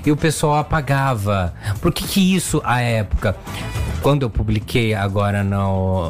e o pessoal apagava. Por que isso, à época, quando eu publiquei agora no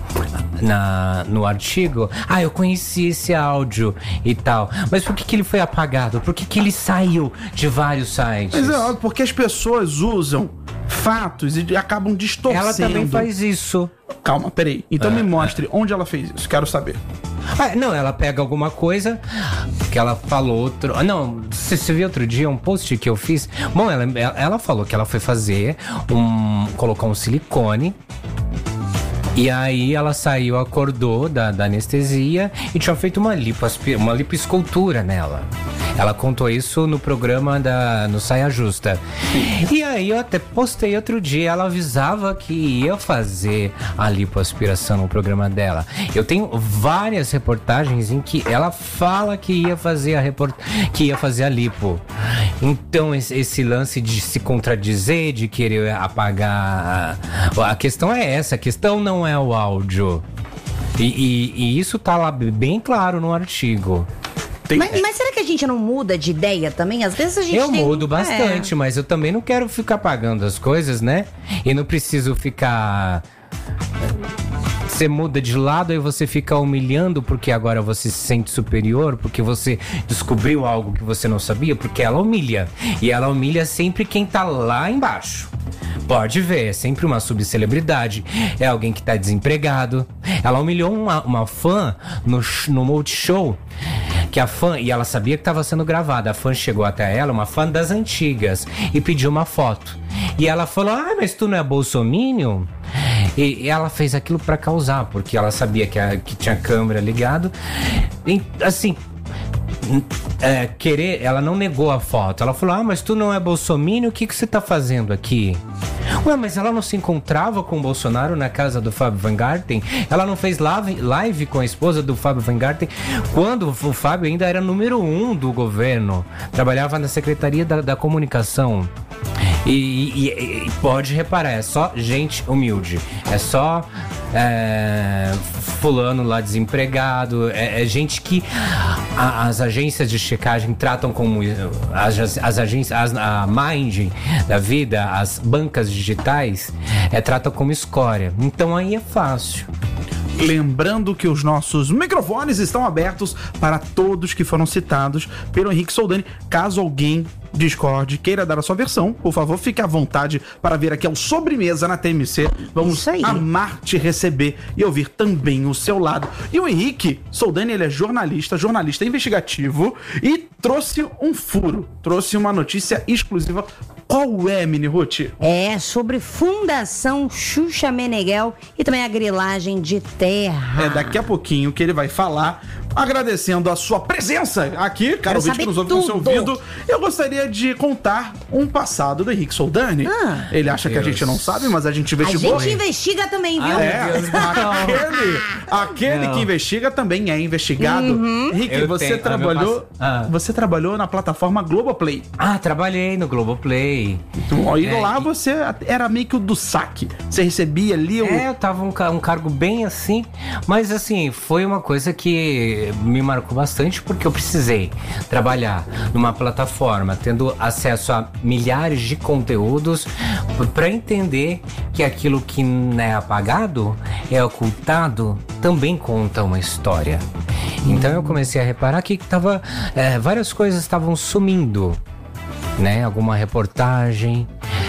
artigo, eu conheci esse áudio e tal, mas por que ele foi apagado? Por que ele saiu de vários sites? Mas é porque as pessoas usam fatos e acabam distorcendo. Ela também faz isso. Calma, peraí. Então me mostre onde ela fez isso, quero saber. Não, ela pega alguma coisa que ela falou você viu outro dia um post que eu fiz? Bom, ela falou que ela foi fazer colocar um silicone. E aí ela saiu, acordou da anestesia e tinha feito uma lipoescultura nela. Ela contou isso no programa no Saia Justa. E aí eu até postei outro dia, ela avisava que ia fazer a lipoaspiração no programa dela. Eu tenho várias reportagens em que ela fala que ia fazer a lipo. Então esse lance de se contradizer, de querer apagar, a questão é essa, a questão não é o áudio. E isso tá lá bem claro no artigo. Mas será que a gente não muda de ideia também? Às vezes a gente mudo bastante, mas eu também não quero ficar pagando as coisas, né? E não preciso ficar... Você muda de lado e você fica humilhando porque agora você se sente superior, porque você descobriu algo que você não sabia, porque ela humilha. E ela humilha sempre quem tá lá embaixo. Pode ver, é sempre uma subcelebridade, é alguém que tá desempregado. Ela humilhou uma fã no Multishow, que a fã, e ela sabia que estava sendo gravada, a fã chegou até ela, uma fã das antigas, e pediu uma foto. E ela falou, mas tu não é bolsominion? E ela fez aquilo pra causar, porque ela sabia que tinha câmera ligado. E, assim... ela não negou a foto. Ela falou, mas tu não é bolsominion, o que você tá fazendo aqui? Mas ela não se encontrava com o Bolsonaro na casa do Fábio Weingarten? Ela não fez live com a esposa do Fábio Weingarten quando o Fábio ainda era número 1 do governo, trabalhava na Secretaria da Comunicação. E pode reparar, é só gente humilde, é só fulano lá desempregado, é gente que as agências de checagem tratam como as agências, a Mind da vida, as bancas digitais tratam como escória. Então aí é fácil. Lembrando que os nossos microfones estão abertos para todos que foram citados pelo Henrique Soldani. Caso alguém discorde, queira dar a sua versão, por favor, fique à vontade para vir aqui ao Sobremesa na TMC. Vamos amar te receber e ouvir também o seu lado. E o Henrique Soldani, ele é jornalista investigativo e trouxe um furo, trouxe uma notícia exclusiva. Qual é, Mini Ruth? É sobre Fundação Xuxa Meneghel e também a grilagem de terra. Daqui a pouquinho que ele vai falar, agradecendo a sua presença aqui, caro ouvinte que nos ouve com seu ouvido. Eu gostaria de contar um passado do Henrique Soldani. Ele acha que a gente não sabe, mas a gente investigou. A gente investiga também, viu? Aquele que investiga também é investigado. Henrique, você trabalhou na plataforma Globoplay. Trabalhei no Globoplay. E lá você era meio que o do saque. Você recebia ali eu tava um cargo bem assim, mas assim, foi uma coisa que me marcou bastante, porque eu precisei trabalhar numa plataforma tendo acesso a milhares de conteúdos para entender que aquilo que não é apagado, é ocultado, também conta uma história. Então eu comecei a reparar que várias coisas estavam sumindo, né? Alguma reportagem,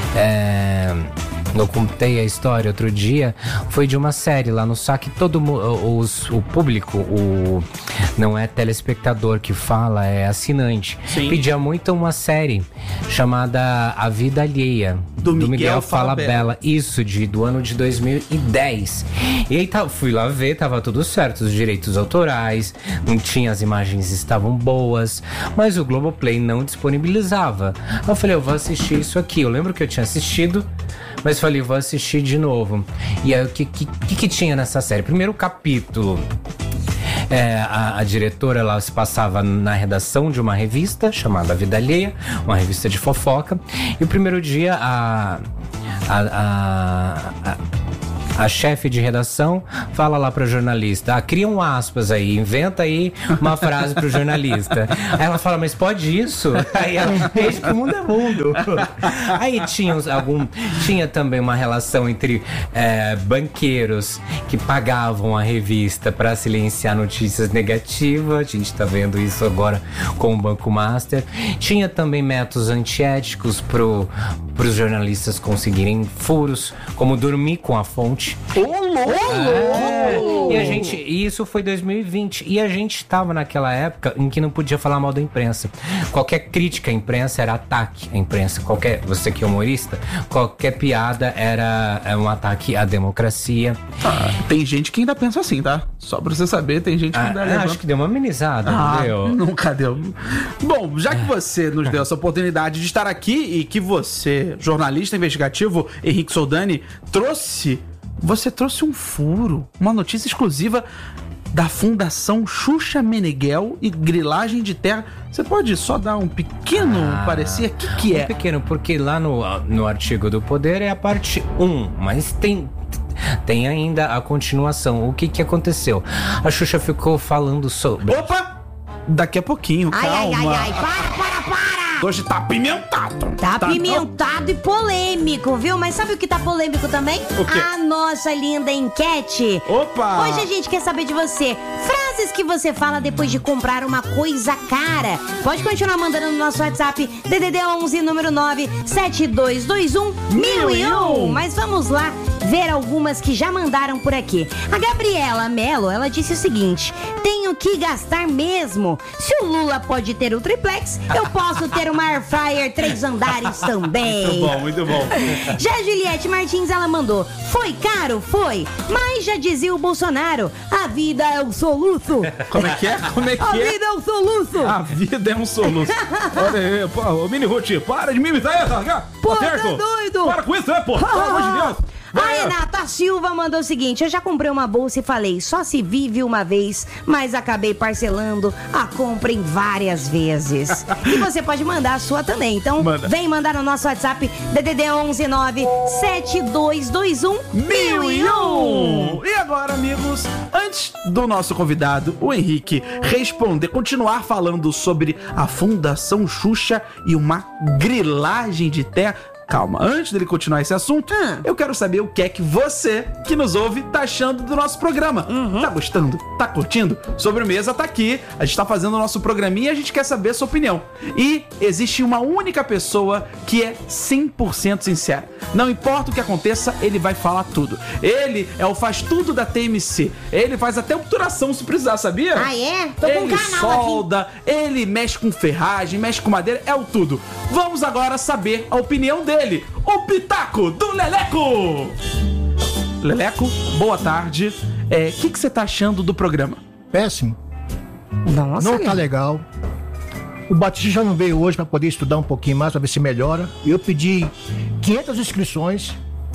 eu contei a história outro dia, foi de uma série lá no saque, o público, não é telespectador que fala, é assinante. Sim. Pedia muito uma série chamada A Vida Alheia, do Miguel Falabella. Isso, do ano de 2010. E aí fui lá ver, tava tudo certo, os direitos autorais, não tinha, as imagens estavam boas, mas o Globoplay não disponibilizava. Eu falei, eu vou assistir isso aqui. Eu lembro que eu tinha assistido, mas falei, vou assistir de novo. E aí, o que tinha nessa série? Primeiro capítulo, a diretora, ela se passava na redação de uma revista chamada A Vida Alheia, uma revista de fofoca. E o primeiro dia, A chefe de redação fala lá pra jornalista, cria um aspas aí, inventa aí uma frase pro jornalista. Aí ela fala, mas pode isso? Aí ela, desde que o mundo é mundo. Aí tinha também uma relação entre banqueiros que pagavam a revista para silenciar notícias negativas. A gente tá vendo isso agora com o Banco Master. Tinha também métodos antiéticos pros jornalistas conseguirem furos, como dormir com a fonte. E isso foi 2020. E a gente estava naquela época em que não podia falar mal da imprensa. Qualquer crítica à imprensa era ataque à imprensa. Você que é humorista, qualquer piada era um ataque à democracia. Tem gente que ainda pensa assim, tá? Só pra você saber, tem gente que ainda levanta. Acho que deu uma amenizada, não deu? Nunca deu. Bom, já que você nos deu essa oportunidade de estar aqui e que você, jornalista investigativo Henrique Soldani, você trouxe um furo, uma notícia exclusiva da Fundação Xuxa Meneghel e Grilagem de Terra. Você pode só dar um pequeno parecer? O que é? Pequeno, porque lá no artigo do Poder é a parte 1, mas tem ainda a continuação. O que aconteceu? A Xuxa ficou falando sobre... Opa! Daqui a pouquinho, calma. Para! Hoje tá apimentado. Tá apimentado e polêmico, viu? Mas sabe o que tá polêmico também? O quê? A nossa linda enquete. Opa! Hoje a gente quer saber de você. Frases que você fala depois de comprar uma coisa cara. Pode continuar mandando no nosso WhatsApp DDD 11 número 9 7221 1001. Mas vamos lá ver algumas que já mandaram por aqui. A Gabriela Mello, ela disse o seguinte: tenho que gastar mesmo. Se o Lula pode ter o triplex, eu posso ter uma air fryer 3 andares também. Muito bom. Já a Juliette Martins, ela mandou: foi caro? Foi. Mas já dizia o Bolsonaro, a vida é um soluço. Como é que é? A vida é um soluço. A vida é um soluço. Olha aí, pô, ô Mini Ruth, para de me imitar aí, tá? Pô, tá doido. Para com isso, né, pô? Pelo amor de Deus. A Renata Silva mandou o seguinte: eu já comprei uma bolsa e falei, só se vive uma vez, mas acabei parcelando a compra em várias vezes. E você pode mandar a sua também. Então, vem mandar no nosso WhatsApp DDD 11 9 7221 1001. E agora, amigos, antes do nosso convidado, o Henrique, continuar falando sobre a Fundação Xuxa e uma grilagem de terra. Calma, antes dele continuar esse assunto, eu quero saber o que é que você, que nos ouve, tá achando do nosso programa. Tá gostando? Tá curtindo? Sobremesa tá aqui, a gente tá fazendo o nosso programinha e a gente quer saber a sua opinião. E existe uma única pessoa que é 100% sincera. Não importa o que aconteça, ele vai falar tudo. Ele é o faz tudo da TMC. Ele faz até obturação se precisar, sabia? Ah, é? Tô com um Ele canal solda, aqui. ele mexe com ferragem, mexe com madeira, é o tudo. Vamos agora saber a opinião dele. O Pitaco do Leleco. Leleco, boa tarde. O que você tá achando do programa? Péssimo. Nossa, não tá legal. O Batista já não veio hoje para poder estudar um pouquinho mais, para ver se melhora. Eu pedi 500 inscrições.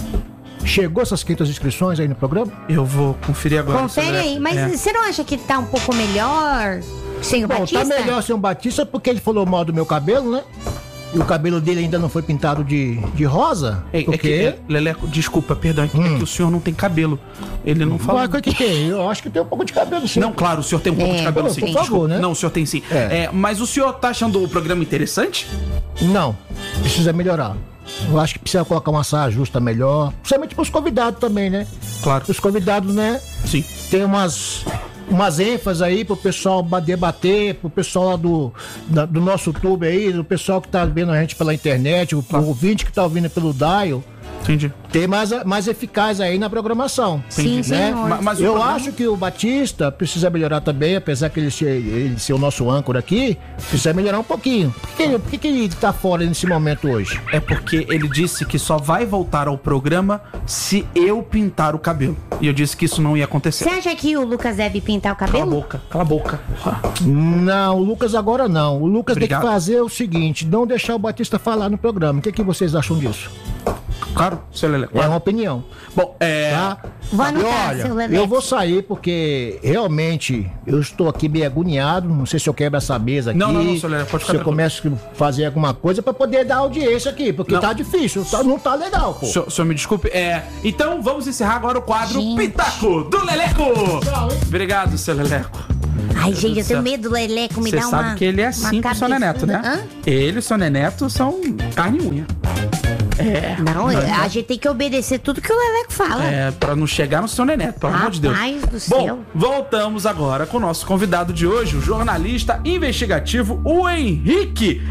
Chegou essas 500 inscrições aí no programa? Eu vou conferir agora. Confere aí, mas você não acha que tá um pouco melhor sem o Batista? Tá melhor sem o Batista porque ele falou mal do meu cabelo, né? E o cabelo dele ainda não foi pintado de rosa? Leleco, desculpa, perdão, é que o senhor não tem cabelo. Ele não fala. Mas o que tem? Eu acho que tem um pouco de cabelo, sim. Não, claro, o senhor tem um pouco de cabelo, sim. Por favor, né? Não, o senhor tem sim. Mas o senhor tá achando o programa interessante? Não, precisa melhorar. Eu acho que precisa colocar uma saia justa melhor. Principalmente pros convidados também, né? Claro. Os convidados, né? Sim. Tem umas ênfases aí pro pessoal debater, pro pessoal lá do nosso YouTube aí, do pessoal que tá vendo a gente pela internet, o ouvinte que tá ouvindo pelo dial. Entendi. Ter mais eficaz aí na programação. Sim, né? senhor. Mas eu acho que o Batista precisa melhorar também, apesar que ele ser o nosso âncora aqui, precisa melhorar um pouquinho. Por que ele tá fora nesse momento hoje? É porque ele disse que só vai voltar ao programa se eu pintar o cabelo. E eu disse que isso não ia acontecer. Você acha que o Lucas deve pintar o cabelo? Cala a boca. Não, o Lucas agora não. O Lucas Obrigado. tem que fazer o seguinte, não deixar o Batista falar no programa. O que vocês acham disso? Claro, seu Leleco. É uma opinião. Bom, Tá? Vou E anotar, seu olha, Leleco. eu vou sair porque realmente eu estou aqui meio agoniado. Não sei se eu quebro essa mesa aqui. Não, seu Leleco, pode ficar Se eu começo a fazer alguma coisa pra poder dar audiência aqui, porque Não. tá difícil, não tá legal, pô. Senhor, me desculpe. Então vamos encerrar agora o quadro Gente. Pitaco do Leleco. Obrigado, seu Leleco. Ai, gente, eu Deus do tenho céu. medo do Leleco, me Você dá uma. sabe que ele é uma assim com o seu Neneto, né? Hã? Ele e o seu Neneto são carne e unha. Não, a gente tem que obedecer tudo que o Leleco fala. Pra não chegar no seu Neneto, pelo amor de Deus. Rapaz do céu. Bom, voltamos agora com o nosso convidado de hoje, o jornalista investigativo, o Henrique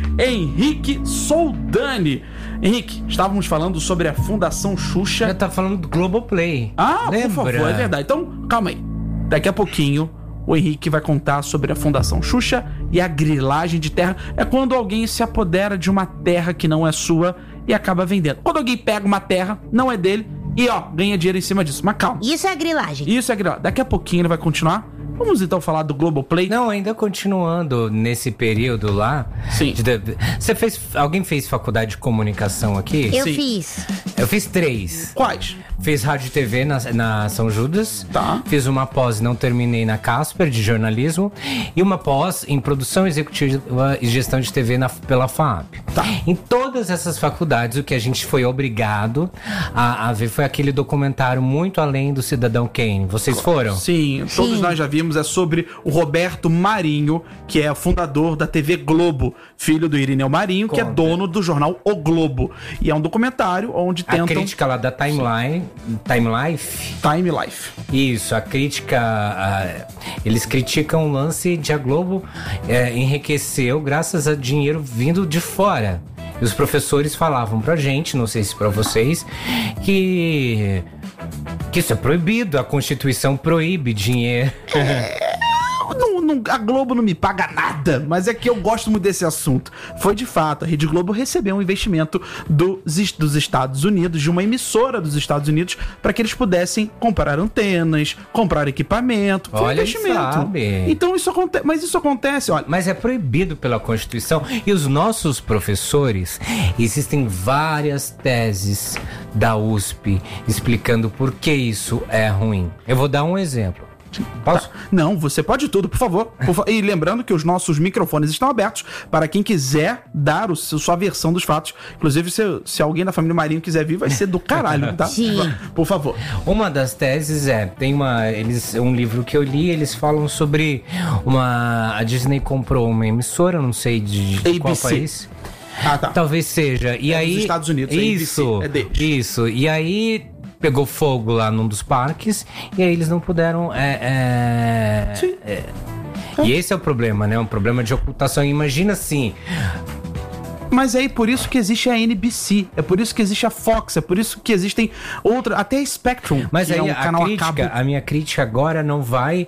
Soldani. Henrique, estávamos falando sobre a Fundação Xuxa. Já tá falando do Globoplay. Por favor, é verdade. Então, calma aí. Daqui a pouquinho, o Henrique vai contar sobre a Fundação Xuxa e a grilagem de terra. É quando alguém se apodera de uma terra que não é sua e acaba vendendo. Quando alguém pega uma terra, não é dele, e ganha dinheiro em cima disso. Mas calma. Isso é grilagem. Isso é grilagem. Daqui a pouquinho ele vai continuar. Vamos então falar do Globoplay. Não, ainda continuando nesse período lá. Sim. Alguém fez faculdade de comunicação aqui? Eu Sim. fiz. Eu fiz 3. Quais? Fiz rádio e TV na São Judas. Tá. Fiz uma pós, não terminei, na Casper, de jornalismo. E uma pós em produção executiva e gestão de TV pela FAP. Tá. Em todas essas faculdades, o que a gente foi obrigado a ver foi aquele documentário Muito Além do Cidadão Kane. Vocês foram? Sim, todos nós já vimos. É sobre o Roberto Marinho, que é o fundador da TV Globo, filho do Irineu Marinho, que é Conta. dono do jornal O Globo. E é um documentário onde A tentam... crítica lá da Time Life. Time Life. Isso, a crítica. Eles criticam o lance de a Globo enriqueceu graças a dinheiro vindo de fora. E os professores falavam pra gente, não sei se pra vocês, que isso é proibido, a Constituição proíbe dinheiro. A Globo não me paga nada, mas é que eu gosto muito desse assunto. Foi de fato, a Rede Globo recebeu um investimento dos Estados Unidos, de uma emissora dos Estados Unidos, para que eles pudessem comprar antenas, comprar equipamento. Foi um Olha, investimento. sabe. Então isso acontece, mas isso acontece, olha. Mas é proibido pela Constituição. E os nossos professores, existem várias teses da USP explicando por que isso é ruim. Eu vou dar um exemplo. Posso? Não, você pode tudo, por favor. E lembrando que os nossos microfones estão abertos para quem quiser dar sua versão dos fatos. Inclusive, se alguém da família Marinho quiser vir, vai ser do caralho, tá? Sim. Por favor. Uma das teses tem um livro que eu li, eles falam sobre a Disney comprou uma emissora, não sei de qual ABC. país. Ah, tá. Talvez seja. E aí, dos Estados Unidos, a isso, ABC, é deles. isso. E aí pegou fogo lá num dos parques e aí eles não puderam. Sim. E esse é o problema, né? Um problema de ocultação. Imagina assim. Mas é por isso que existe a NBC, é por isso que existe a Fox, é por isso que existem outras, até a Spectrum, Mas que aí é um canal a cabo. a minha crítica agora não vai.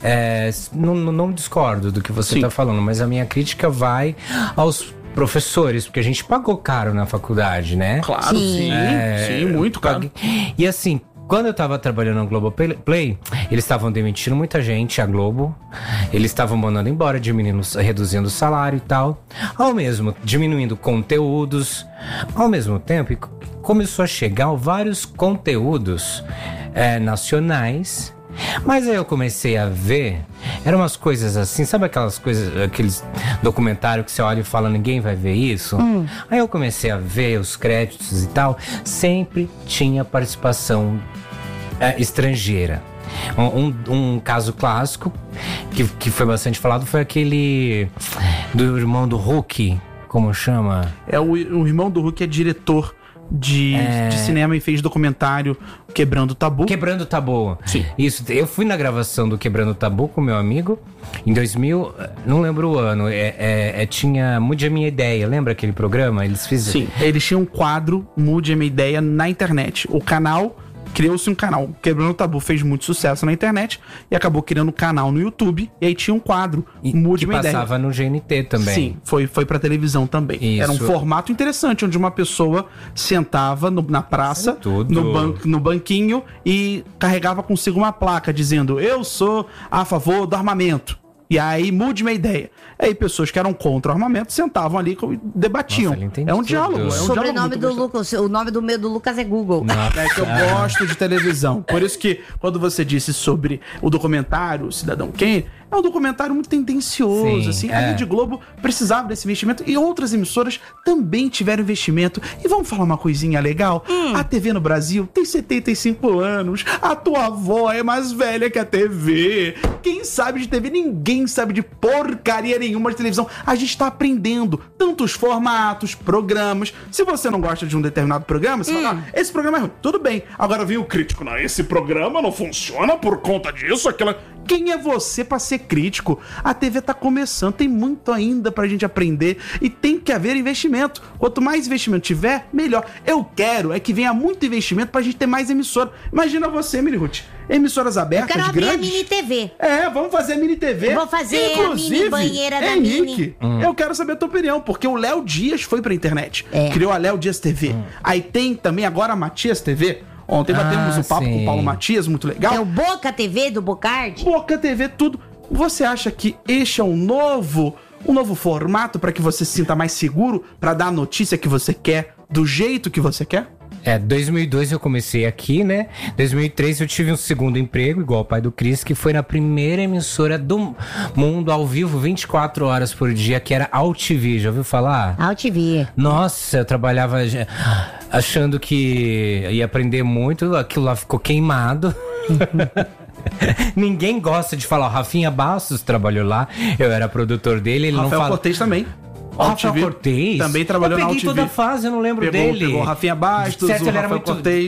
Não discordo do que você Sim. tá falando, mas a minha crítica vai aos professores, porque a gente pagou caro na faculdade, né? Claro, sim, sim, muito caro. E assim, quando eu tava trabalhando no Globoplay, eles estavam demitindo muita gente, a Globo. Eles estavam mandando embora, reduzindo o salário e tal. Diminuindo conteúdos. Ao mesmo tempo, começou a chegar vários conteúdos nacionais. Mas aí eu comecei a ver, eram umas coisas assim, sabe aquelas coisas, aqueles documentários que você olha e fala, ninguém vai ver isso? Aí eu comecei a ver os créditos e tal, sempre tinha participação estrangeira. Um caso clássico, que foi bastante falado, foi aquele do irmão do Hulk, como chama? O irmão do Hulk é diretor de cinema e fez documentário Quebrando o Tabu. Quebrando o Tabu. Sim. Isso, eu fui na gravação do Quebrando o Tabu com meu amigo em 2000, não lembro o ano, tinha Mude a Minha Ideia, lembra aquele programa? Eles fizeram. Sim, eles tinham um quadro Mude a Minha Ideia na internet. O canal, criou-se um canal. Quebrando o Tabu fez muito sucesso na internet e acabou criando um canal no YouTube. E aí tinha um quadro Mude a Minha Ideia. Que passava no GNT também. Sim, foi pra televisão também. Isso. Era um formato interessante, onde uma pessoa sentava na praça, Tudo. no banquinho, e carregava consigo uma placa dizendo: eu sou a favor do armamento. E aí, mude minha ideia. Aí, pessoas que eram contra o armamento sentavam ali e debatiam. Nossa, ele entende é um tudo. diálogo. É um O sobrenome diálogo do muito Lucas, o nome do Lucas é Google. É que eu gosto de televisão. Por isso que, quando você disse sobre o documentário Cidadão Kane, é um documentário muito tendencioso, Sim, assim. A é. Rede Globo precisava desse investimento e outras emissoras também tiveram investimento. E vamos falar uma coisinha legal? A TV no Brasil tem 75 anos. A tua avó é mais velha que a TV. Quem sabe de TV? Ninguém sabe de porcaria nenhuma de televisão. A gente tá aprendendo tantos formatos, programas. Se você não gosta de um determinado programa, você fala, esse programa é ruim. Tudo bem. Agora vem o crítico. Não, esse programa não funciona por conta disso, aquela... Quem é você pra ser crítico? A TV tá começando, tem muito ainda pra gente aprender e tem que haver investimento. Quanto mais investimento tiver, melhor. Eu quero é que venha muito investimento pra gente ter mais emissora. Imagina você, Miri Ruth, emissoras abertas, Quero abrir grandes. a Mini TV. É, vamos fazer a Mini TV. Eu vou fazer a mini banheira da Henrique, eu quero saber a tua opinião, porque o Léo Dias foi pra internet. É. Criou a Léo Dias TV. Aí tem também agora a Matias TV. Ontem batemos um papo com o Paulo Matias, muito legal. É o Boca TV do Bocardi? Boca TV, tudo. Você acha que este é um novo formato para que você se sinta mais seguro para dar a notícia que você quer, do jeito que você quer? 2002 eu comecei aqui, né? 2003 eu tive um segundo emprego, igual o pai do Cris, que foi na primeira emissora do mundo ao vivo, 24 horas por dia, que era AltV. Já ouviu falar? AltV. Nossa, eu trabalhava achando que ia aprender muito, aquilo lá ficou queimado. Ninguém gosta de falar. O Rafinha Bastos trabalhou lá, eu era produtor dele, ele Rafael não fala. Cortez também. O Rafael Cortez? Também trabalhou na Eu peguei AltV. toda a fase, eu não lembro dele. Pegou o Rafinha Bastos, Certo, o ele era Rafael muito... Cortez.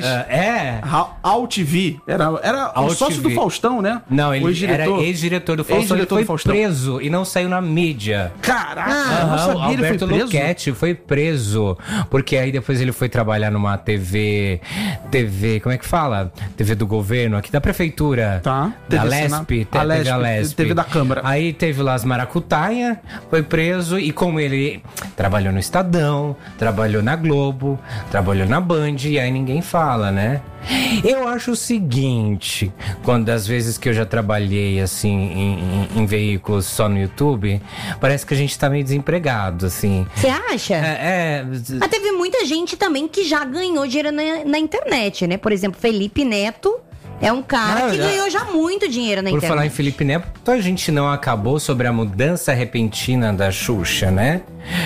AltV. Era o sócio do Faustão, né? Não, ele O ex-diretor. era ex-diretor do Faustão. Ex-diretor Ele do foi Faustão. preso e não saiu na mídia. Caraca, eu não Aham, sabia, o ele Alberto foi preso. Luchetti foi preso. Porque aí depois ele foi trabalhar numa TV, como é que fala? TV do governo, aqui da prefeitura. Tá. Da TV Lespe. a Lespe, TV da Câmara. Aí teve lá as maracutaia, foi preso. E como ele trabalhou no Estadão, trabalhou na Globo, trabalhou na Band, e aí ninguém fala, né? Eu acho o seguinte, quando das vezes que eu já trabalhei assim em veículos só no YouTube, parece que a gente tá meio desempregado, assim. Você acha? Mas teve muita gente também que já ganhou dinheiro na internet, né? Por exemplo, Felipe Neto é um cara que ganhou já muito dinheiro na Por internet. falar em Felipe Neto, a gente não acabou sobre a mudança repentina da Xuxa, né?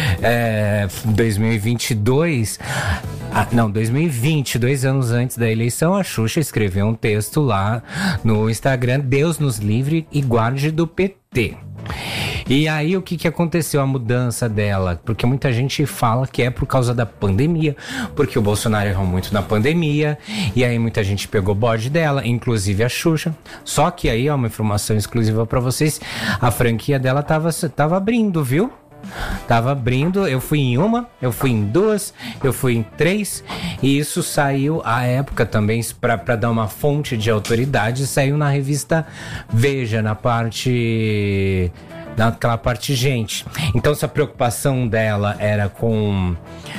2022... 2020, 2 anos antes da eleição, a Xuxa escreveu um texto lá no Instagram, Deus nos livre e guarde do PT. E aí o que aconteceu, a mudança dela? Porque muita gente fala que é por causa da pandemia, porque o Bolsonaro errou muito na pandemia, e aí muita gente pegou bode dela, inclusive a Xuxa. Só que aí, ó, uma informação exclusiva pra vocês, a franquia dela tava abrindo, viu? Tava abrindo, eu fui em uma, eu fui em 2, eu fui em 3, e isso saiu à época também, pra dar uma fonte de autoridade, saiu na revista Veja, naquela parte gente. Então, se a preocupação dela era com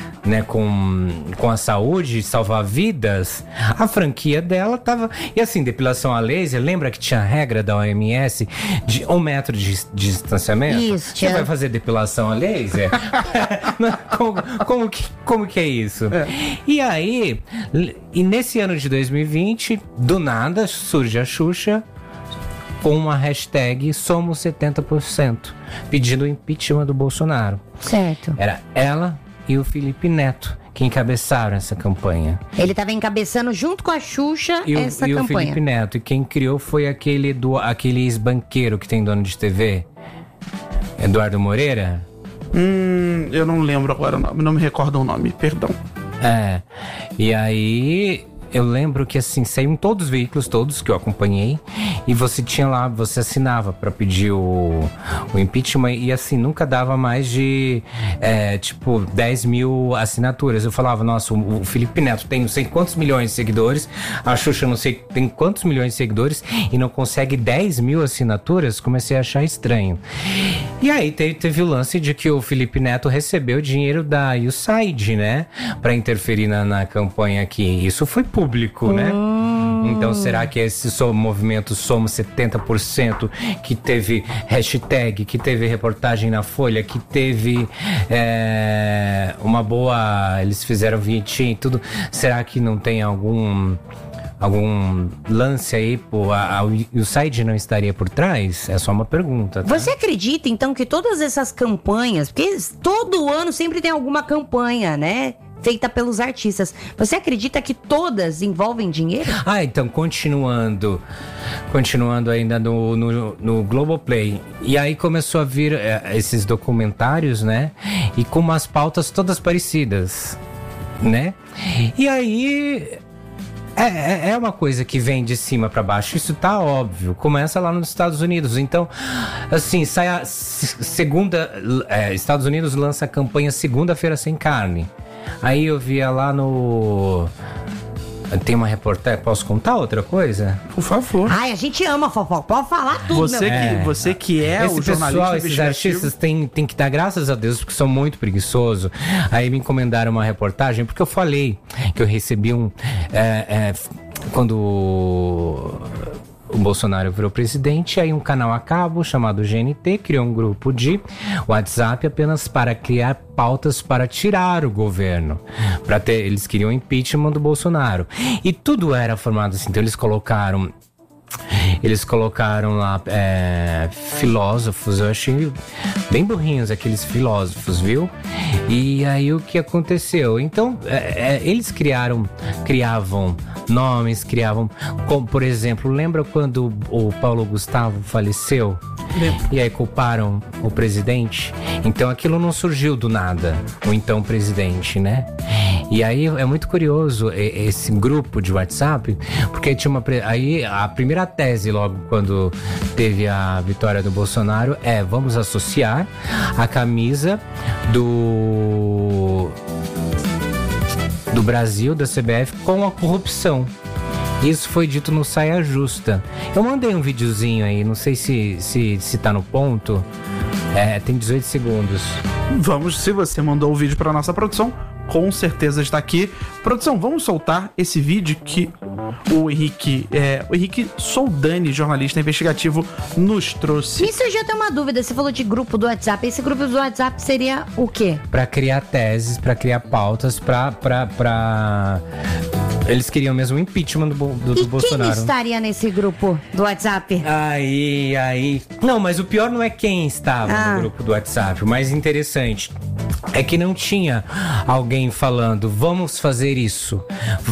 a saúde, salvar vidas, a franquia dela tava... E assim, depilação a laser, lembra que tinha a regra da OMS de 1 metro de distanciamento? Isso, Você vai fazer depilação a laser? como que é isso? E aí, nesse ano de 2020, do nada, surge a Xuxa com uma hashtag Somos 70%, pedindo o impeachment do Bolsonaro. Certo. Era ela e o Felipe Neto que encabeçaram essa campanha. Ele tava encabeçando junto com a Xuxa essa e campanha. o Felipe Neto. E quem criou foi aquele ex-banqueiro que tem dono de TV, Eduardo Moreira. Eu não lembro agora o nome, não me recordo o nome, perdão. E aí... Eu lembro que assim, saíam todos os veículos, todos que eu acompanhei, e você tinha lá, você assinava pra pedir o impeachment, e assim, nunca dava mais de 10 mil assinaturas. Eu falava, nossa, o Felipe Neto tem não sei quantos milhões de seguidores, a Xuxa não sei tem quantos milhões de seguidores, e não consegue 10 mil assinaturas. Comecei a achar estranho. E aí teve o lance de que o Felipe Neto recebeu dinheiro da USAID, né, pra interferir na campanha aqui. Isso foi público, né? Então será que esse movimento Somos 70%, que teve hashtag, que teve reportagem na Folha, que teve uma boa... Eles fizeram vinhetinha e tudo. Será que não tem algum lance aí, o site não estaria por trás? É só uma pergunta, tá? Você acredita, então, que todas essas campanhas, porque todo ano sempre tem alguma campanha, né? Feita pelos artistas. Você acredita que todas envolvem dinheiro? Então, continuando ainda no Globoplay. E aí começou a vir esses documentários, né? E com umas pautas todas parecidas, né? E aí... É uma coisa que vem de cima pra baixo, isso tá óbvio. Começa lá nos Estados Unidos. Então, assim, sai a segunda... Estados Unidos lança a campanha Segunda-feira Sem Carne. Aí eu via lá no... Tem uma reportagem, posso contar outra coisa? Por favor. A gente ama fofoca, pode falar tudo, Você que é esse o jornalista, esses artistas têm que dar graças a Deus, porque são muito preguiçosos. Aí me encomendaram uma reportagem, porque eu falei que eu recebi quando o Bolsonaro virou presidente, aí um canal a cabo chamado GNT criou um grupo de WhatsApp apenas para criar pautas para tirar o governo. Eles queriam impeachment do Bolsonaro. E tudo era formado assim. Então eles colocaram lá filósofos, eu achei bem burrinhos aqueles filósofos, viu? E aí o que aconteceu? Então, eles criavam nomes, como por exemplo, lembra quando o Paulo Gustavo faleceu? E aí culparam o presidente? Então aquilo não surgiu do nada, o então presidente, né? E aí é muito curioso esse grupo de WhatsApp, porque tinha aí a primeira tese logo quando teve a vitória do Bolsonaro vamos associar a camisa do Brasil, da CBF, com a corrupção. Isso foi dito no Saia Justa. Eu mandei um videozinho aí, não sei se tá no ponto. Tem 18 segundos. Se você mandou o vídeo pra nossa produção, com certeza está aqui. Produção, vamos soltar esse vídeo que o Henrique Soldani, jornalista investigativo, nos trouxe. Me surgiu até uma dúvida, você falou de grupo do WhatsApp. Esse grupo do WhatsApp seria o quê? Pra criar teses, pra criar pautas, pra... Eles queriam mesmo o impeachment do Bolsonaro. Quem estaria nesse grupo do WhatsApp? Aí... Não, mas o pior não é quem estava no grupo do WhatsApp. O mais interessante é que não tinha alguém falando, vamos fazer isso.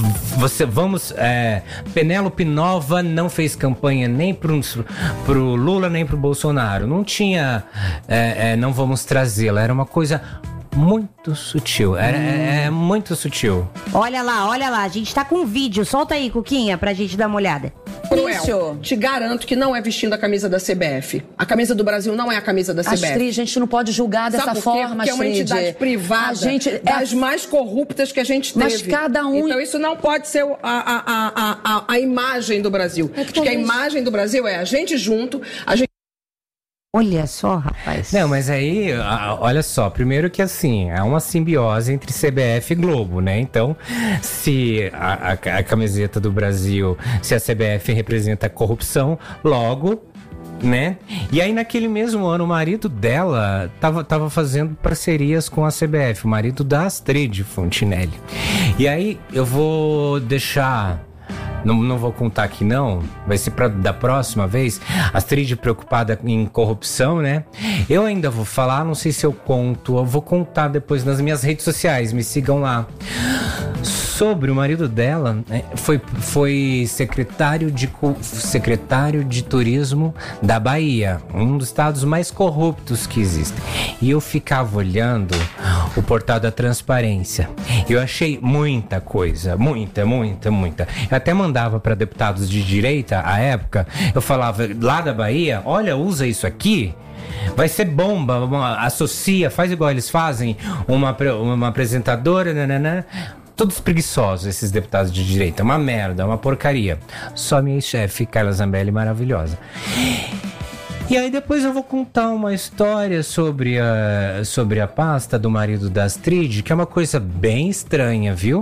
Penélope Nova não fez campanha nem pro Lula, nem pro Bolsonaro. Não tinha, não vamos trazê-la. Era uma coisa muito sutil. É muito sutil. Olha lá, a gente tá com um vídeo. Solta aí, Cuquinha, pra gente dar uma olhada. Cruel. Te garanto que não é vestindo a camisa da CBF. A camisa do Brasil não é a camisa da CBF. Astrid, a gente não pode julgar dessa forma, Porque é uma entidade privada das mais corruptas que a gente teve. Mas cada um... Então isso não pode ser a imagem do Brasil. Porque a imagem do Brasil é a gente junto, a gente... Olha só, rapaz. Não, mas aí, olha só, primeiro que assim, é uma simbiose entre CBF e Globo, né? Então, se a camiseta do Brasil, se a CBF representa a corrupção, logo, né? E aí naquele mesmo ano, o marido dela tava fazendo parcerias com a CBF, o marido da Astrid Fontinelli. E aí eu vou deixar... Não vou contar aqui não, vai ser da próxima vez. Astrid preocupada em corrupção, né? Eu ainda vou falar, não sei se eu conto, eu vou contar depois nas minhas redes sociais, me sigam lá. Sobre o marido dela, né? Foi secretário de turismo da Bahia, um dos estados mais corruptos que existem. E eu ficava olhando o portal da transparência. Eu achei muita coisa, muita. Eu até mandava para deputados de direita, à época, eu falava, lá da Bahia, olha, usa isso aqui, vai ser bomba, associa, faz igual eles fazem, uma apresentadora, nananã. Todos preguiçosos, esses deputados de direita. Uma merda, uma porcaria. Só minha chefe, Carla Zambelli, maravilhosa. E aí depois eu vou contar uma história sobre a pasta do marido da Astrid, que é uma coisa bem estranha, viu?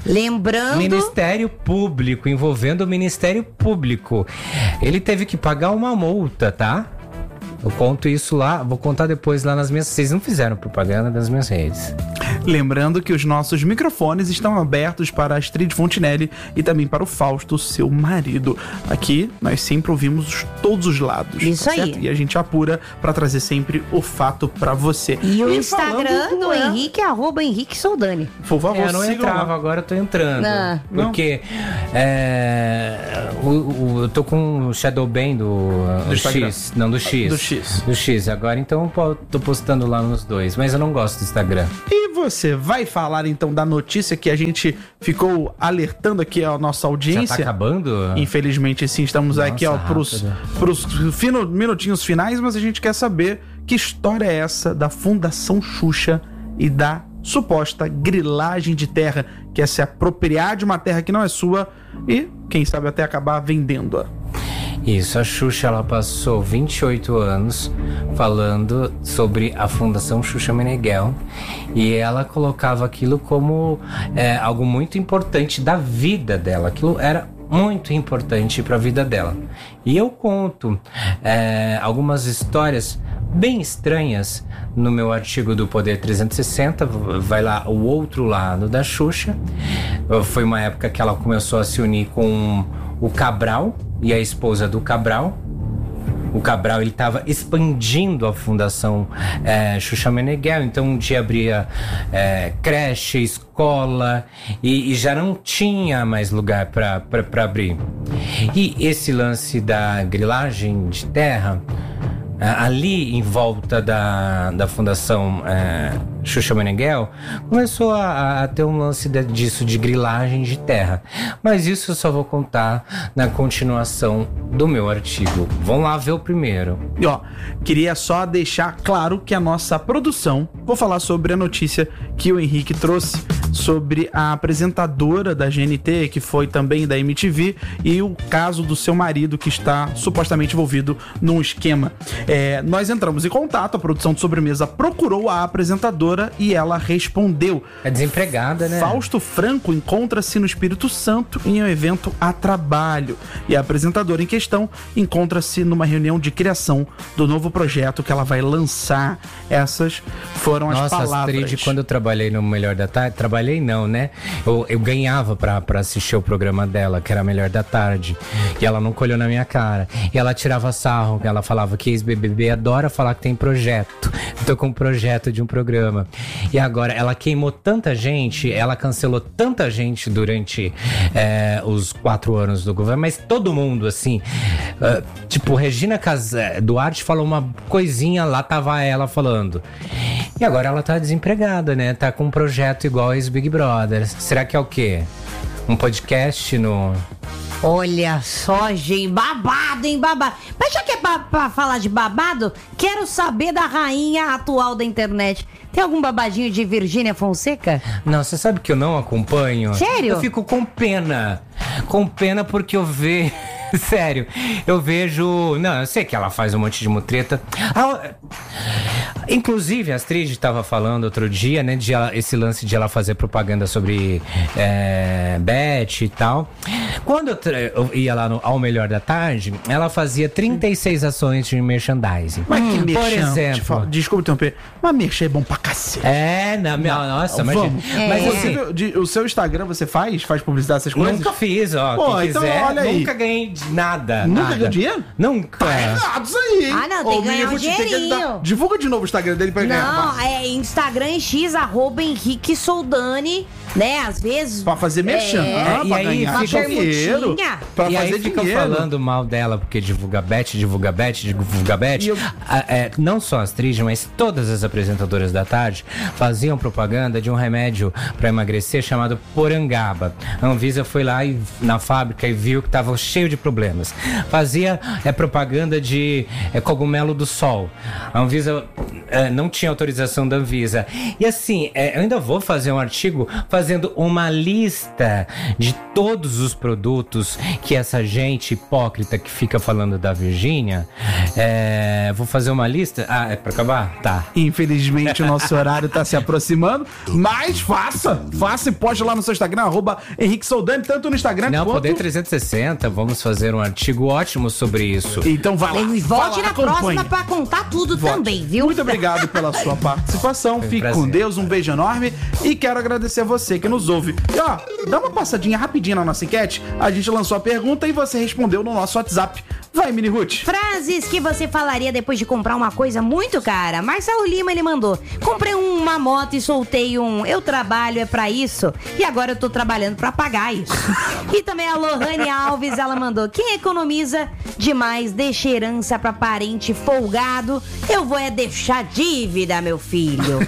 Lembrando... Ministério Público, envolvendo o Ministério Público. Ele teve que pagar uma multa, tá? Eu conto isso lá, vou contar depois lá nas minhas... Vocês não fizeram propaganda das minhas redes. Lembrando que os nossos microfones estão abertos para a Astrid Fontinelli e também para o Fausto, seu marido. Aqui, nós sempre ouvimos todos os lados. Isso aí. Certo? E a gente apura para trazer sempre o fato para você. E o falando Instagram do Henrique é @Henrique Soldani. Por favor, Eu não sigam entrava, lá. agora eu tô entrando. Ah. Porque eu tô com o Shadow Ban do Instagram. X. Não, do X. Do X. Do X. Agora, então, eu tô postando lá nos dois. Mas eu não gosto do Instagram. E você vai falar então da notícia que a gente ficou alertando aqui a nossa Já audiência? tá acabando? Infelizmente sim, estamos Nossa, aqui ó, pros minutinhos finais, mas a gente quer saber que história é essa da Fundação Xuxa e da suposta grilagem de terra, que é se apropriar de uma terra que não é sua e, quem sabe, até acabar vendendo-a. Isso, a Xuxa, ela passou 28 anos falando sobre a Fundação Xuxa Meneghel e ela colocava aquilo como algo muito importante da vida dela. Aquilo era muito importante para a vida dela. E eu conto algumas histórias bem estranhas no meu artigo do Poder 360, vai lá o outro lado da Xuxa. Foi uma época que ela começou a se unir com o Cabral e a esposa do Cabral. O Cabral, ele estava expandindo a Fundação Xuxa Meneghel, então um dia abria creche, escola e já não tinha mais lugar para abrir. E esse lance da grilagem de terra, ali em volta da Fundação Xuxa Meneghel, começou a ter um lance disso de grilagem de terra. Mas isso eu só vou contar na continuação do meu artigo. Vão lá ver o primeiro. E ó, queria só deixar claro que a nossa produção, vou falar sobre a notícia que o Henrique trouxe sobre a apresentadora da GNT, que foi também da MTV, e o caso do seu marido que está supostamente envolvido num esquema. Nós entramos em contato, a produção de Sobremesa procurou a apresentadora e ela respondeu. É desempregada, né? Fausto Franco encontra-se no Espírito Santo em um evento a trabalho e a apresentadora em questão encontra-se numa reunião de criação do novo projeto que ela vai lançar. Essas foram as palavras. Nossa, Astrid, quando eu trabalhei no Melhor da Tarde, trabalhei não, né? Eu ganhava pra assistir o programa dela, que era Melhor da Tarde, e ela nunca olhou na minha cara. E ela tirava sarro, ela falava que ex-BBB adora falar que tem projeto. Eu tô com um projeto de um programa. E agora, ela queimou tanta gente, ela cancelou tanta gente durante os 4 anos do governo, mas todo mundo, assim, tipo, Regina Duarte falou uma coisinha, lá tava ela falando. E agora ela tá desempregada, né? Tá com um projeto igual a ex-Big Brother. Será que é o quê? Um podcast no... Olha só, gente, babado, hein, babado. Mas já que é pra falar de babado, quero saber da rainha atual da internet. Tem algum babadinho de Virgínia Fonseca? Não, você sabe que eu não acompanho? Sério? Eu fico com pena. Com pena porque eu vejo... Sério, eu vejo... Não, eu sei que ela faz um monte de mutreta. Inclusive, a Astrid estava falando outro dia, né, esse lance de ela fazer propaganda sobre Beth e tal. Quando eu ia lá ao Melhor da Tarde, ela fazia 36 ações de merchandising. Mas que merchan, por exemplo... Desculpa interromper, mas merchan é bom pra cacete. Nossa, mas... Vamos. Mas assim... O seu Instagram você faz publicidade dessas coisas? Nunca fiz, ó. Pô, quem então quiser, olha aí. nunca ganhei nada. Nunca nada. ganhou dinheiro? Nunca. Tá errado isso aí, hein? Ah, não, tem que ganhar um dinheirinho. Divulga de novo o Instagram dele pra ganhar. Não, é Instagram X, @Henrique Soldani, né? Às vezes... Pra fazer merchan. e pra aí ganhar fica dinheiro. Pra e fazer aí ficam dinheiro. falando mal dela porque divulga Beth. E eu- Não só a Astrid, mas todas as apresentadoras da tarde faziam propaganda de um remédio pra emagrecer chamado Porangaba. A Anvisa foi lá na fábrica e viu que tava cheio de problemas. Fazia propaganda de cogumelo do sol. A Anvisa não tinha autorização da Anvisa. E assim, eu ainda vou fazer um artigo fazendo uma lista de todos os produtos que essa gente hipócrita que fica falando da Virgínia. Vou fazer uma lista. Ah, é pra acabar? Tá. Infelizmente o nosso horário tá se aproximando, mas faça e poste lá no seu Instagram, @HenriqueSoldani, tanto no Instagram Não, quanto... Poder 360, vamos fazer um artigo ótimo sobre isso. Então vai lá. E volte na acompanhe. próxima pra contar tudo também, viu? Muito obrigado pela sua participação, Foi um fique prazer. com Deus, um beijo enorme e quero agradecer a você que nos ouve. E ó, dá uma passadinha rapidinho na nossa enquete, a gente lançou a pergunta e você respondeu no nosso WhatsApp. Vai, Mini Ruth. Frases que você falaria depois de comprar uma coisa muito cara. Marcelo Lima, ele mandou: comprei uma moto e soltei um eu trabalho é pra isso e agora eu tô trabalhando pra pagar isso. E também a Lohane Alves, ela mandou: quem economiza demais deixa herança pra parente folgado, eu vou deixar dívida, meu filho.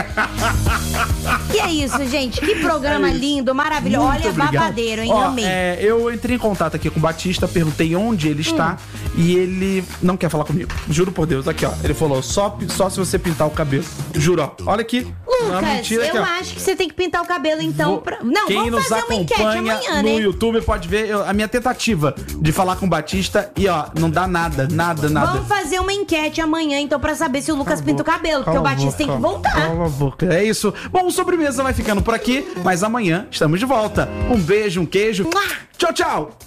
E é isso, gente, que programa lindo, maravilhoso. Muito Olha, obrigado. babadeiro, hein? Ó, Amei. eu entrei em contato aqui com o Batista, perguntei onde ele está e ele não quer falar comigo. Juro por Deus, aqui ó. Ele falou só se você pintar o cabelo. Juro, ó. Olha aqui. Não é Lucas, mentira, aqui, eu ó. acho que você tem que pintar o cabelo então. Não, Quem vamos nos fazer uma enquete acompanha amanhã, no né? YouTube pode ver a minha tentativa de falar com o Batista e ó, não dá nada. Vamos fazer uma enquete amanhã, então, pra saber se o Lucas pinta o cabelo, porque o Batista tem que voltar. Cala a boca. É isso. Bom, o Sobremesa vai ficando por aqui, mas amanhã estamos de volta. Um beijo, um queijo. Mua! Tchau, tchau.